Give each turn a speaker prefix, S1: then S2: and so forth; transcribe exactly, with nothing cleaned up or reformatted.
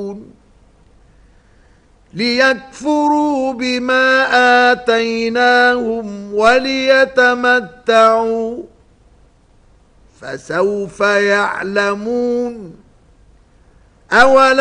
S1: يعملون ليكفروا بما آتيناهم وليتمتعوا فسوف يعلمون. أولا